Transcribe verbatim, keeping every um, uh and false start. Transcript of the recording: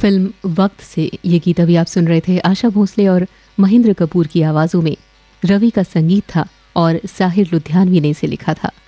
Film वक्त से ये गीत अभी आप सुन रहे थे। आशा भोसले और महेंद्र कपूर की आवाज़ों में रवि का संगीत था और साहिर लुधियानवी ने इसे लिखा था।